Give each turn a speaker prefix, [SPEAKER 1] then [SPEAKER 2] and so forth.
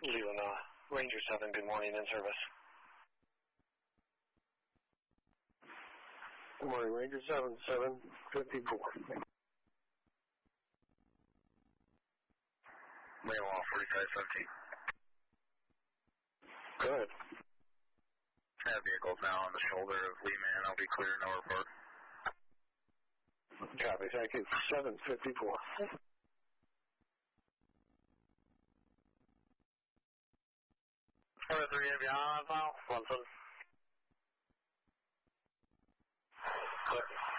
[SPEAKER 1] Leland, Ranger 7, good morning, in service.
[SPEAKER 2] Good morning, Ranger 7, 754.
[SPEAKER 3] Mail off 4517.
[SPEAKER 2] Go ahead.
[SPEAKER 3] That vehicle's now on the shoulder of Lee Man. I'll be clear, no report.
[SPEAKER 2] Copy, thank you. 754.
[SPEAKER 3] 43 beyond file, 1 7.
[SPEAKER 1] Clear.